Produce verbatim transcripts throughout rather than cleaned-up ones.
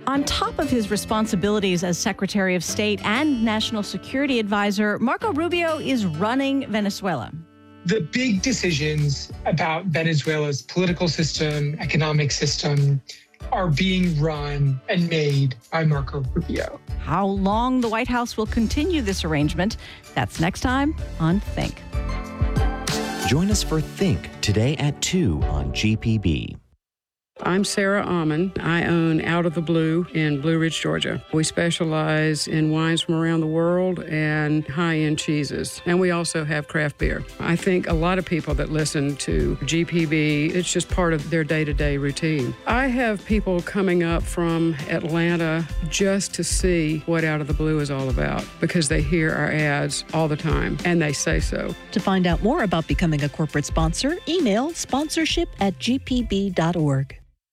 On top of his responsibilities as Secretary of State and National Security Advisor, Marco Rubio is running Venezuela. The big decisions about Venezuela's political system, economic system, are being run and made by Marco Rubio. How long the White House will continue this arrangement, that's next time on Think. Join us for Think today at two on G P B. I'm Sarah Almond. I own Out of the Blue in Blue Ridge, Georgia. We specialize in wines from around the world and high-end cheeses. And we also have craft beer. I think a lot of people that listen to G P B, it's just part of their day-to-day routine. I have people coming up from Atlanta just to see what Out of the Blue is all about because they hear our ads all the time and they say so. To find out more about becoming a corporate sponsor, email sponsorship at g p b dot org.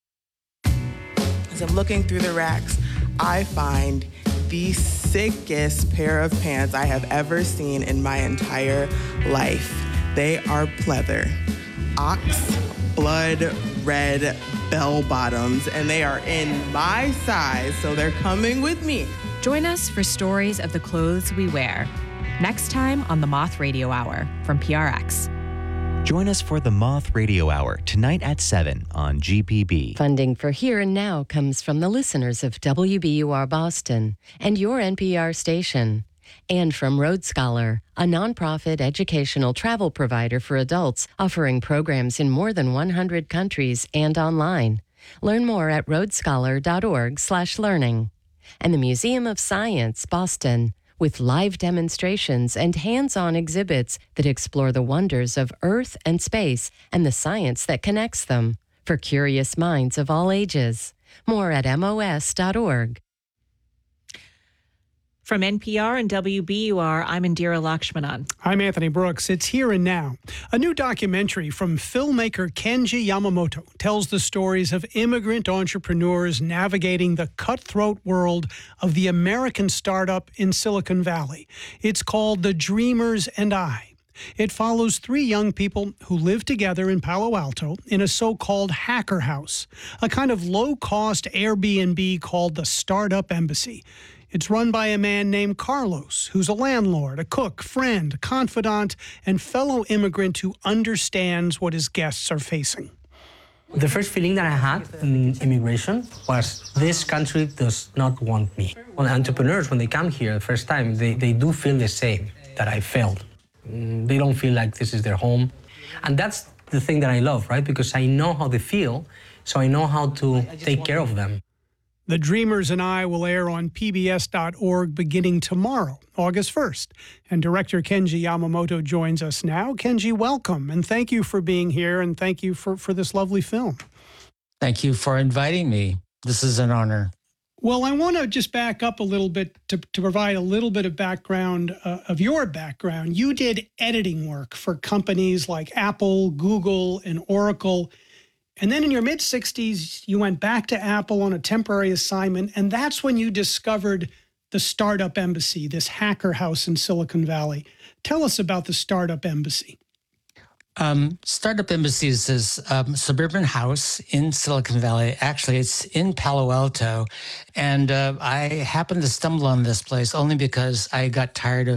As I'm looking through the racks, I find the sickest pair of pants I have ever seen in my entire life. They are pleather, ox blood red bell bottoms, and they are in my size, so they're coming with me. Join us for stories of the clothes we wear. Next time on the Moth Radio Hour from P R X. Join us for the Moth Radio Hour tonight at seven on G P B. Funding for Here and Now comes from the listeners of W B U R Boston and your N P R station, and from Road Scholar, a nonprofit educational travel provider for adults offering programs in more than one hundred countries and online. Learn more at road scholar dot org slash learning. And the Museum of Science, Boston, with live demonstrations and hands-on exhibits that explore the wonders of Earth and space and the science that connects them for curious minds of all ages. More at M O S dot org. From N P R and W B U R, I'm Indira Lakshmanan. I'm Anthony Brooks. It's Here and Now. A new documentary from filmmaker Kenji Yamamoto tells the stories of immigrant entrepreneurs navigating the cutthroat world of the American startup in Silicon Valley. It's called The Dreamers and I. It follows three young people who live together in Palo Alto in a so-called hacker house, a kind of low-cost Airbnb called the Startup Embassy. It's run by a man named Carlos, who's a landlord, a cook, friend, confidant, and fellow immigrant who understands what his guests are facing. The first feeling that I had in immigration was this country does not want me. Well, entrepreneurs, when they come here the first time, they, they do feel the same that I felt. They don't feel like this is their home. And that's the thing that I love, right? Because I know how they feel, so I know how to take care of them. The Dreamers and I will air on P B S dot org beginning tomorrow, August first. And director Kenji Yamamoto joins us now. Kenji, welcome, and thank you for being here, and thank you for, for this lovely film. Thank you for inviting me. This is an honor. Well, I want to just back up a little bit to, to provide a little bit of background uh, of your background. You did editing work for companies like Apple, Google, and Oracle. And then in your mid-sixties, you went back to Apple on a temporary assignment, and that's when you discovered the Startup Embassy, this hacker house in Silicon Valley. Tell us about the Startup Embassy. Um, Startup Embassy is this um, suburban house in Silicon Valley. Actually, it's in Palo Alto. And uh, I happened to stumble on this place only because I got tired of